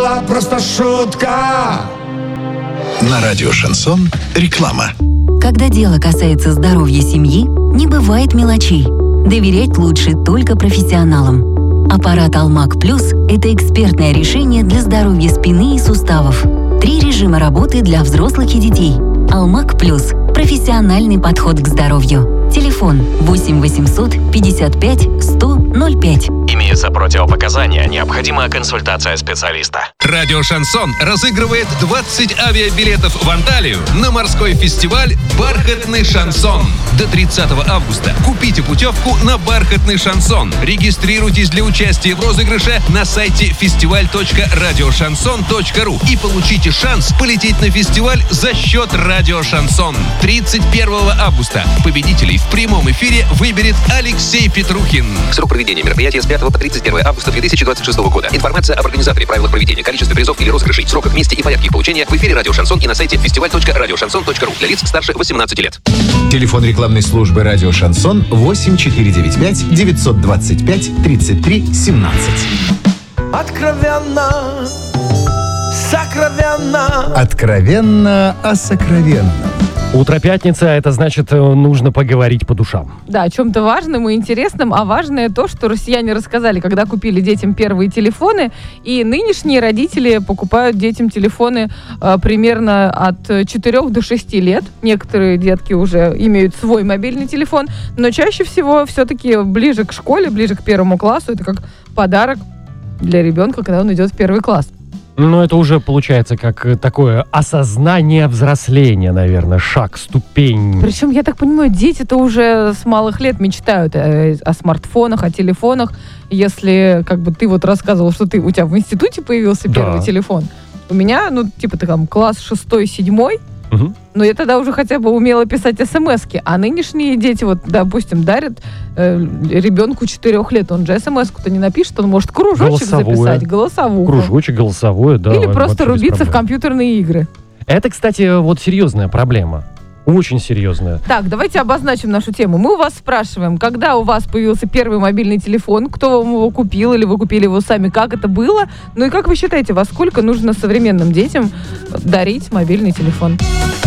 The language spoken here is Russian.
была просто шутка. На радио «Шансон» реклама. Когда дело касается здоровья семьи, не бывает мелочей. Доверять лучше только профессионалам. Аппарат «Алмак Плюс» — это экспертное решение для здоровья спины и суставов. 3 режима работы для взрослых и детей. «Алмак Плюс» — профессиональный подход к здоровью. Телефон 8 800 55 100 05. Имеются противопоказания, необходима консультация специалиста. Радио «Шансон» разыгрывает 20 авиабилетов в Анталию на морской фестиваль «Бархатный шансон». До 30 августа купите путевку на «Бархатный шансон». Регистрируйтесь для участия в розыгрыше на сайте festival.radioshanson.ru и получите шанс полететь на фестиваль за счет «Радио Шансон». 31 августа победителей в прямом эфире выберет Алексей Петрухин. Срок проведения мероприятия с 5 по 31 августа 2026 года. Информация об организаторе, правилах проведения, количестве призов или розыгрышей, сроках, месте и порядке их получения в эфире «Радио Шансон» и на сайте festival.radioshanson.ru для лиц старше 18 лет. Телефон рекламной службы «Радио Шансон» 8 495 925 33 17. Откровенно, сокровенно. Откровенно о сокровенном. Утро пятницы, а это значит, нужно поговорить по душам. Да, о чем-то важном и интересном, а важное то, что россияне рассказали, когда купили детям первые телефоны, и нынешние родители покупают детям телефоны примерно от 4 до 6 лет. Некоторые детки уже имеют свой мобильный телефон, но чаще всего все-таки ближе к школе, ближе к 1 классу, это как подарок для ребенка, когда он идет в 1 класс. Но это уже получается как такое осознание взросления, наверное, шаг, ступень. Причем, я так понимаю, дети-то уже с малых лет мечтают о смартфонах, о телефонах. Если, как бы, ты вот рассказывал, что у тебя в институте появился первый телефон. У меня, класс 6-7, но я тогда уже хотя бы умела писать смс-ки. А нынешние дети, допустим, дарят ребенку 4 лет. Он же смс-ку-то не напишет, он может кружочек записать, голосовуху. Кружочек, голосовое, да. Или просто рубиться в компьютерные игры. Это, кстати, серьезная проблема. Очень серьезная. Так, давайте обозначим нашу тему. Мы у вас спрашиваем, когда у вас появился первый мобильный телефон, кто вам его купил, или вы купили его сами, как это было? Ну и как вы считаете, во сколько нужно современным детям дарить мобильный телефон?